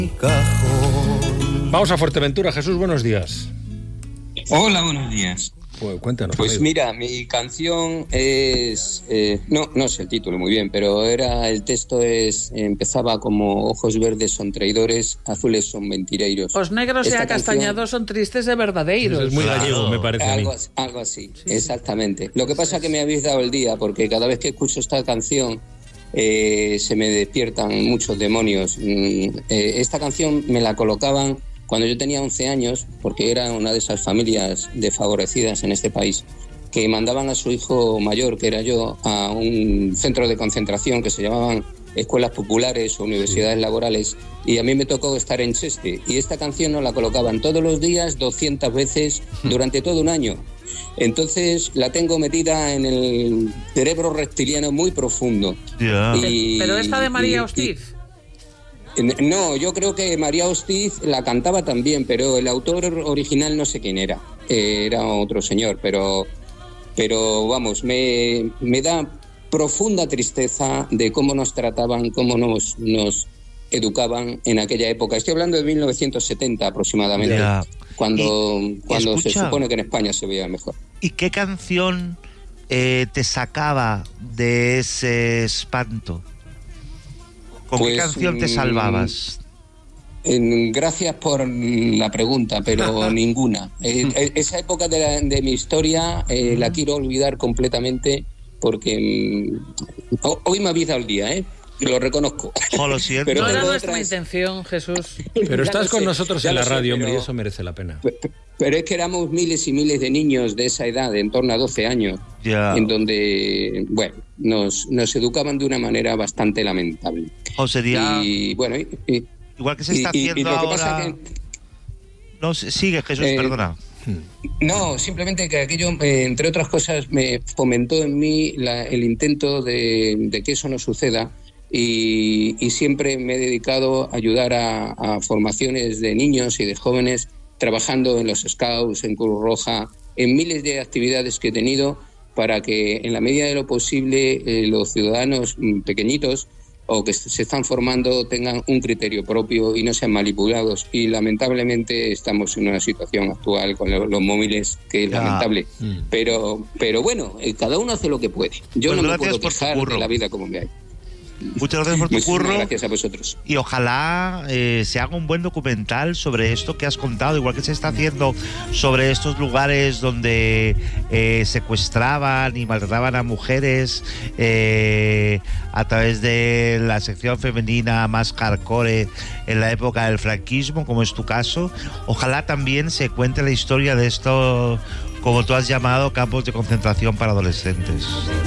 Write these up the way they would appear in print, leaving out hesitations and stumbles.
Vamos a Fuerteventura. Jesús, buenos días. Hola, buenos días. Pues cuéntanos. Pues amigo. mira, mi canción es... no sé el título muy bien, pero el texto empezaba como ojos verdes son traidores, azules son mentireiros. Os negros e acastañados son tristes de verdadeiros. Eso es muy gallego, me parece a mí. Algo así, sí, exactamente. Lo que pasa es que me habéis dado el día, porque cada vez que escucho esta canción se me despiertan muchos demonios. Esta canción me la colocaban cuando yo tenía 11 años, porque era una de esas familias desfavorecidas en este país, que mandaban a su hijo mayor, que era yo, a un centro de concentración que se llamaban escuelas populares o universidades laborales, y a mí me tocó estar en Cheste, y esta canción nos la colocaban todos los días, 200 veces, durante todo un año. Entonces la tengo metida en el cerebro reptiliano muy profundo. Yeah. Pero esta de María Hostiz. No, yo creo que María Hostiz la cantaba también, pero el autor original no sé quién era. Era otro señor, pero vamos, me da profunda tristeza de cómo nos trataban, cómo nos educaban en aquella época. Estoy hablando de 1970 aproximadamente, Yeah. cuando escucha, se supone que en España se veía mejor. ¿Y qué canción te sacaba de ese espanto? ¿Con qué canción te salvabas? Gracias por la pregunta, pero ninguna. Esa época de mi historia la quiero olvidar completamente, porque hoy me habéis dado el día, lo reconozco. Lo siento. Pero No era tengo nuestra otras... intención, Jesús. Pero estás con sé, nosotros ya en la lo sé, radio, hombre, pero- y eso merece la pena. Pero es que éramos miles y miles de niños de esa edad, en torno a 12 años, Ya. en donde, bueno, nos educaban de una manera bastante lamentable. O sería Y bueno, igual que se está y haciendo lo que ahora. pasa que... No, sigue, Jesús, perdona. No, simplemente que aquello, entre otras cosas, me fomentó en mí el intento de que eso no suceda, y siempre me he dedicado a ayudar a formaciones de niños y de jóvenes, trabajando en los Scouts, en Cruz Roja, en miles de actividades que he tenido, para que en la medida de lo posible los ciudadanos pequeñitos o que se están formando tengan un criterio propio y no sean manipulados. Y lamentablemente estamos en una situación actual con los móviles que es lamentable. Pero bueno, cada uno hace lo que puede. Yo Pues no me gracias puedo por tu quejar curro. de la vida como me hay. Muchas gracias por tu Muchísimas curro. gracias a vosotros. Y ojalá se haga un buen documental sobre esto que has contado, igual que se está haciendo sobre estos lugares donde secuestraban y maltrataban a mujeres a través de la sección femenina más hardcore en la época del franquismo, como es tu caso. Ojalá también se cuente la historia de esto, como tú has llamado, campos de concentración para adolescentes.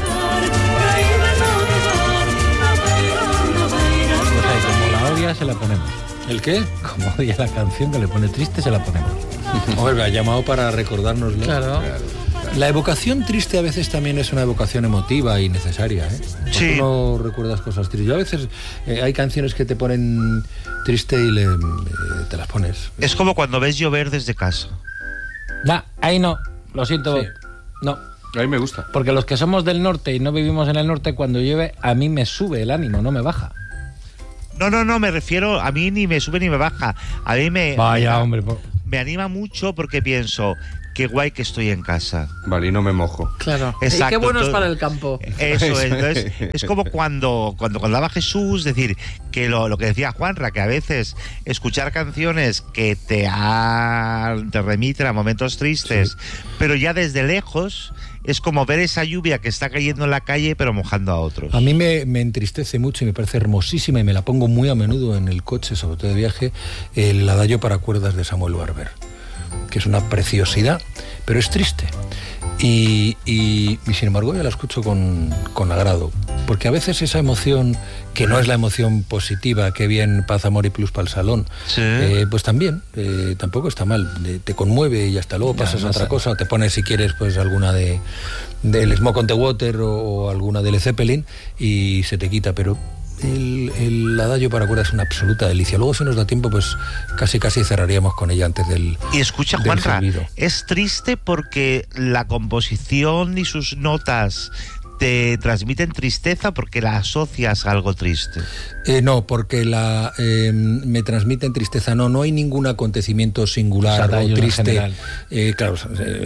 Como la odia, se la ponemos. ¿El qué? Como odia la canción que le pone triste, se la ponemos. Hombre, me ha llamado para recordárnoslo. Claro. La evocación triste a veces también es una evocación emotiva y necesaria, ¿eh? Sí. Tú no recuerdas cosas tristes. Yo a veces hay canciones que te ponen triste y te las pones. Es como cuando ves llover desde casa. Nah, ahí no. Lo siento. Sí. No. A mí me gusta. Porque los que somos del norte y no vivimos en el norte, cuando llueve, a mí me sube el ánimo, no me baja. No, me refiero, a mí ni me sube ni me baja. A mí Vaya, hombre. me anima mucho porque pienso, qué guay que estoy en casa. Vale, y no me mojo. Claro. Exacto. Y qué bueno es Entonces, para el campo. Eso es. Entonces, es como cuando hablaba Jesús, decir, que lo que decía Juanra, que a veces escuchar canciones que te remiten a momentos tristes, pero ya desde lejos, es como ver esa lluvia que está cayendo en la calle, pero mojando a otros. A mí me entristece mucho y me parece hermosísima, y me la pongo muy a menudo en el coche, sobre todo de viaje, el adagio para cuerdas de Samuel Barber, que es una preciosidad, pero es triste. Y sin embargo yo la escucho con agrado, porque a veces esa emoción, que no es la emoción positiva, que bien paz, amor y plus para el salón, Sí. pues también, tampoco está mal, te conmueve y hasta luego pasas a otra cosa, te pones si quieres pues alguna del Smoke on the Water o alguna del Zeppelin y se te quita, pero el adagio para cuerdas es una absoluta delicia. Luego, si nos da tiempo, pues casi cerraríamos con ella antes del... Y escucha, del Juanra, silbido. es triste porque la composición y sus notas te transmiten tristeza porque la asocias a algo triste. No, porque me transmiten tristeza. No hay ningún acontecimiento singular o triste, claro,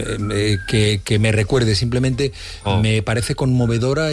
que me recuerde. Simplemente me parece conmovedora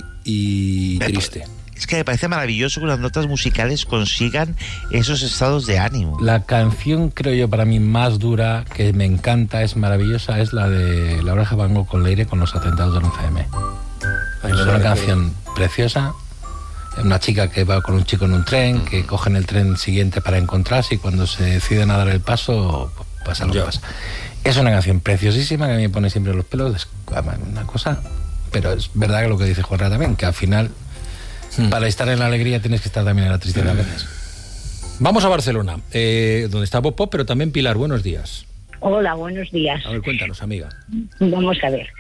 y triste. Es que me parece maravilloso que las notas musicales consigan esos estados de ánimo. La canción, creo yo, para mí más dura, que me encanta, es maravillosa, es la de La Oreja Van Gogh con Leire, con los atentados del 11M. Es una canción preciosa. Una chica que va con un chico en un tren, que cogen el tren siguiente para encontrarse, y cuando se deciden a dar el paso, pasa lo que pasa. Es una canción preciosísima que a mí me pone siempre los pelos. Es una cosa... Pero es verdad que lo que dice Juanra también, que al final... Para estar en la alegría tienes que estar también en la tristeza a veces. Vamos a Barcelona, donde está Bob Pop, pero también Pilar. Buenos días. Hola, buenos días. A ver, cuéntanos, amiga. Vamos a ver.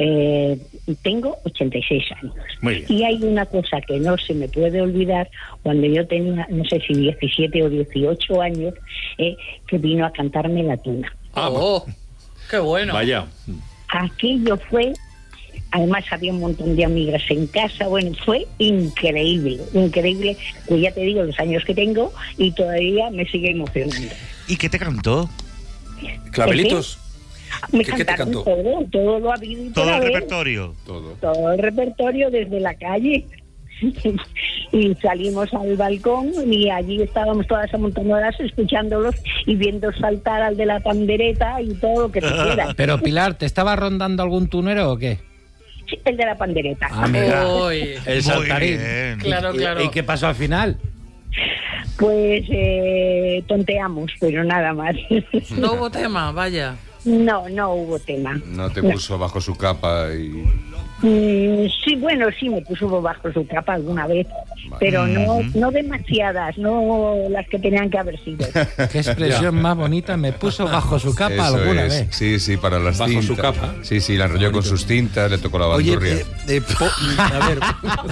Tengo 86 años. Muy bien. Y hay una cosa que no se me puede olvidar. Cuando yo tenía, no sé si 17 o 18 años, que vino a cantarme La Tuna. ¡Oh! ¡Qué bueno! Vaya. Aquello fue... Además había un montón de amigas en casa, bueno, fue increíble, pues ya te digo los años que tengo y todavía me sigue emocionando. ¿Y qué te cantó? ¿Clavelitos? Me ¿Qué te cantaron cantó? todo lo habido y ¿Todo el haber. repertorio? Todo el repertorio desde la calle. Y salimos al balcón y allí estábamos todas amontonadas escuchándolos y viendo saltar al de la pandereta y todo lo que se quiera. Pero Pilar, ¿te estaba rondando algún tunero o qué? Sí, el de la pandereta. Uy, El saltarín. bien. claro, claro. ¿Y qué pasó al final? Pues tonteamos, pero nada más. No hubo tema, vaya. No hubo tema. No te puso bajo su capa y... Sí, bueno, sí me puso bajo su capa alguna vez, pero no demasiadas, no las que tenían que haber sido. Qué expresión más bonita, me puso bajo su capa Eso alguna es. vez. Sí, para las Bajo cintas. su capa. Sí, la enrolló con sus cintas, le tocó la Oye, bandurria. a ver.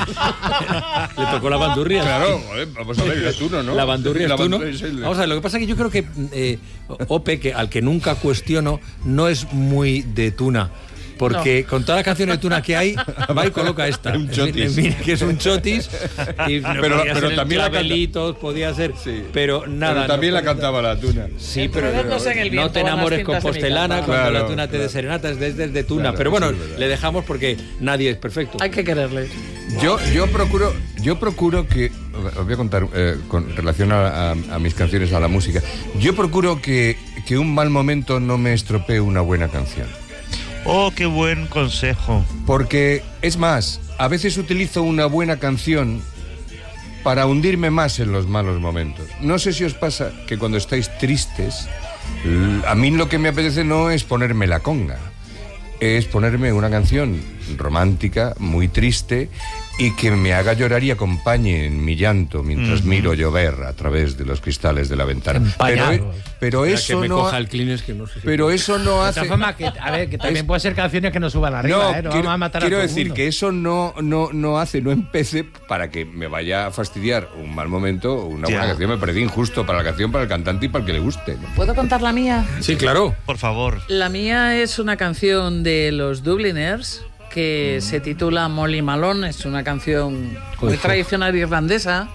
Le tocó la bandurria. Claro, vamos a ver, era tú, ¿no? La bandurria La es tú, ¿no? bandurria es él. Vamos a ver, lo que pasa es que yo creo que Ope, que al que nunca cuestiono, no es muy de Tuna. Porque con todas las canciones de Tuna que hay, va y coloca esta. Un chotis. En fin, que es un chotis. Y Pero también la Clavelitos, podía ser. Sí. Pero nada. Pero también no, la cantaba La Tuna. Sí, pero Enredándose en el viento, no te van las enamores cintas con de mi Postelana cama. cuando Claro, la Tuna te dé serenata, es desde Tuna. Claro, pero bueno, sí, es verdad. le dejamos porque nadie es perfecto. Hay que quererle. Yo procuro que... Os voy a contar con relación a mis canciones, a la música. Yo procuro que un mal momento no me estropee una buena canción. Oh, qué buen consejo. Porque, es más, a veces utilizo una buena canción para hundirme más en los malos momentos. No sé si os pasa que cuando estáis tristes, a mí lo que me apetece no es ponerme la conga, es ponerme una canción romántica, muy triste, y que me haga llorar y acompañe en mi llanto mientras miro llover a través de los cristales de la ventana. Pero Espera, eso que me no... coja el Kleenex, que no sé si... Pero eso no De hace... todas formas, que también puede ser canciones que no suban arriba, no vamos a matar a quiero todo el decir mundo. que eso no hace, no empece para que me vaya a fastidiar un mal momento o una buena canción. Me parece injusto para la canción, para el cantante y para el que le guste, ¿no? ¿Puedo contar la mía? Sí, claro. Por favor. La mía es una canción de los Dubliners que se titula Molly Malone. Es una canción muy tradicional irlandesa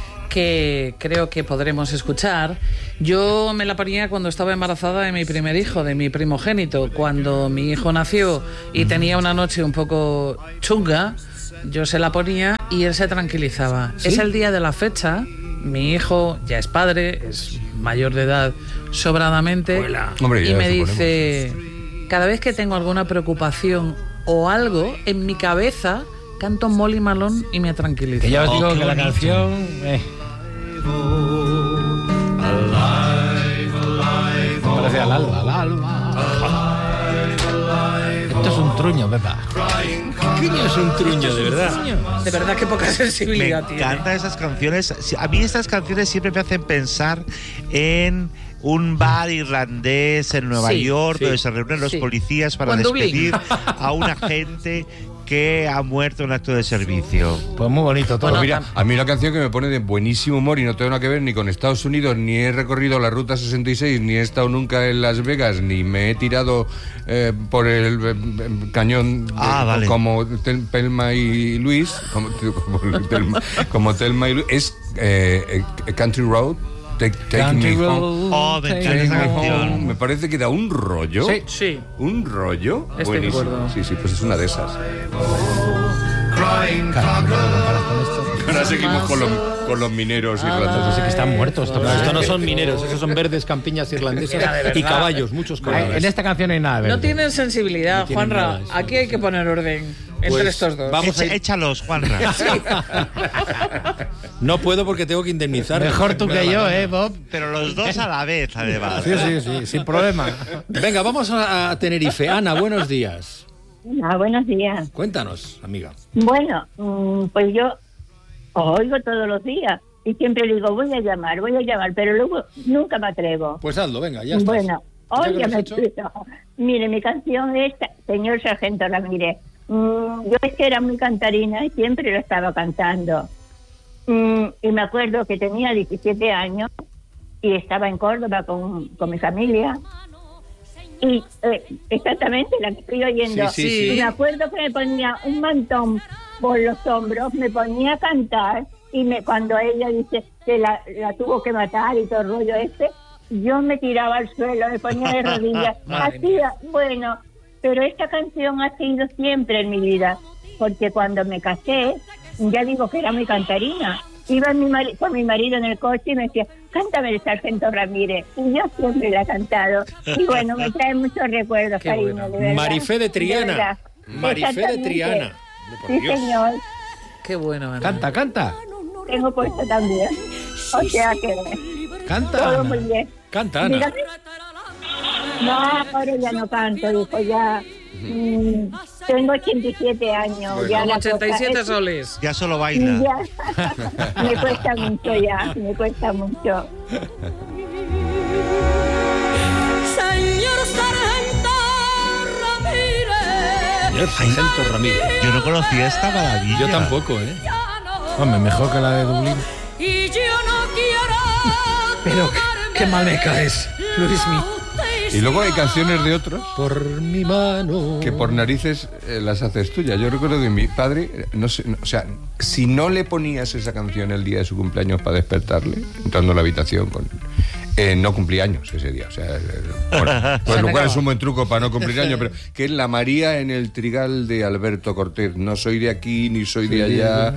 que creo que podremos escuchar. Yo me la ponía cuando estaba embarazada de mi primer hijo, de mi primogénito. Cuando mi hijo nació y tenía una noche un poco chunga, yo se la ponía y él se tranquilizaba. ¿Sí? Es el día de la fecha. Mi hijo ya es padre, es mayor de edad sobradamente. Hombre, y me suponemos. dice, cada vez que tengo alguna preocupación o algo en mi cabeza, canto Molly Malone y me tranquiliza. Que ya os digo qué que la bonito. canción... parece al alba. Esto es un truño, Pepa. ¿Qué es un truño, de verdad? De verdad que poca Me sensibilidad tiene. encantan esas canciones. A mí estas canciones siempre me hacen pensar en un bar irlandés en Nueva Sí, York sí. donde se reúnen los Sí. policías para O en Dublín. despedir a una gente que ha muerto en acto de servicio. Pues muy bonito todo. Pues mira, a mí una canción que me pone de buenísimo humor y no tengo nada que ver ni con Estados Unidos, ni he recorrido la Ruta 66, ni he estado nunca en Las Vegas, ni me he tirado por el cañón vale. como Thelma y Luis, como Thelma y Luis, es Country Road. Take Me Home. Me encanta esa canción. Me parece que da un rollo. Sí. Un rollo. Estoy de acuerdo. Sí, pues es una de esas. Ahora seguimos con los mineros irlandeses. Sí que están muertos. Estos no son mineros, esos son verdes campiñas irlandesas y caballos, muchos caballos. En esta canción no hay nada. No tienen sensibilidad, No tienen Juanra. nada de eso. Aquí hay que poner orden Pues entre estos dos. vamos a ir. Échalos, Juanra. No puedo porque tengo que indemnizar. Mejor tú que yo, Bob. Pero los dos a la vez, además. Sí, sin problema. Venga, vamos a Tenerife. Ana, buenos días. Buenos días. Cuéntanos, amiga. Bueno, pues yo os oigo todos los días y siempre digo, voy a llamar, pero luego nunca me atrevo. Pues hazlo, venga, ya estás. Bueno, ¿Ya hoy que ya lo me has hecho? explico. Mire, mi canción es Señor Sargento Ramírez. Yo es que era muy cantarina y siempre lo estaba cantando. Y me acuerdo que tenía 17 años y estaba en Córdoba con mi familia. Y exactamente la que estoy oyendo. Sí. Y me acuerdo que me ponía un mantón por los hombros, me ponía a cantar y cuando ella dice que la tuvo que matar y todo el rollo yo me tiraba al suelo, me ponía de rodillas. Hacía, bueno, pero esta canción ha sido siempre en mi vida, porque cuando me casé, ya digo que era muy cantarina. Iba con mi marido en el coche y me decía, cántame el Sargento Ramírez. Y yo siempre la he cantado. Y bueno, me trae muchos recuerdos, Qué cariño, bueno. de verdad. Marifé de Triana. De verdad. Marifé de Exactamente. Triana. Por Sí, Dios. señor. Qué bueno, Ana. Canta. Tengo puesto también. O sea que Canta. todo muy bien. Canta, Ana. Dígame. No, ahora ya no canto, hijo, ya. Tengo 87 años. Bueno. Ya Como la 87 cosa- soles. Ya solo baila. Ya. Me cuesta mucho ya, me cuesta mucho. Señor Sargento Ramírez. Señor Sargento Ramírez. Yo no conocía esta maravilla. Yo tampoco, ¿eh? Hombre, mejor que la de Dublín. Y yo no quiero. Pero qué mal me caes, Luismi. Y luego hay canciones de otros Por mi mano. que por narices las haces tuyas. Yo recuerdo que mi padre, o sea, si no le ponías esa canción el día de su cumpleaños para despertarle, entrando a la habitación no cumplía años ese día. O sea, pues lo cual es un buen truco para no cumplir años, pero que es la María en el trigal de Alberto Cortés. No soy de aquí ni soy de allá.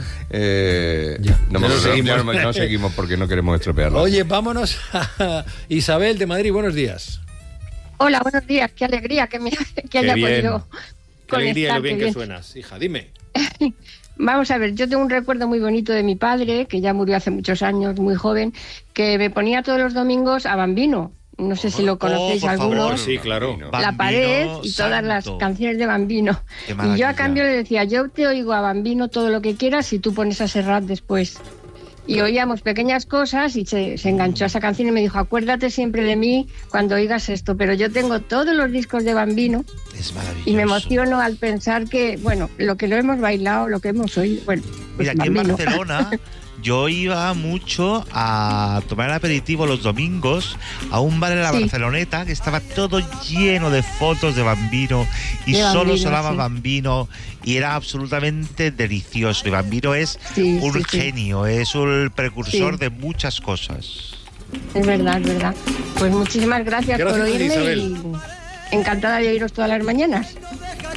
No seguimos porque no queremos estropearlo. Oye, vámonos a Isabel de Madrid. Buenos días. Hola, buenos días. Qué alegría que haya bien. podido Qué alegría y lo conectar, bien qué que bien. suenas. Hija, dime. Vamos a ver, yo tengo un recuerdo muy bonito de mi padre, que ya murió hace muchos años, muy joven, que me ponía todos los domingos a Bambino. No sé si lo conocéis por favor. algunos. Sí, claro. La Bambino Pared y todas las santo. canciones de Bambino. Qué Y yo maravilla. a cambio le decía, yo te oigo a Bambino todo lo que quieras y tú pones a Serrat después. Y oíamos pequeñas cosas y se enganchó a esa canción y me dijo, acuérdate siempre de mí cuando oigas esto, pero yo tengo todos los discos de Bambino Es maravilloso. y me emociono al pensar que, bueno, lo que lo hemos bailado, lo que hemos oído, bueno, pues Mira, aquí en Bambino. Barcelona yo iba mucho a tomar el aperitivo los domingos a un bar en la Sí. Barceloneta que estaba todo lleno de fotos de Bambino y De solo Bambino, sonaba sí. Bambino y era absolutamente delicioso. Y Bambino es Sí, un sí, sí. genio, es un precursor Sí. de muchas cosas. Es verdad, es verdad. Pues muchísimas gracias Gracias, por oírme Isabel. y encantada de oíros todas las mañanas.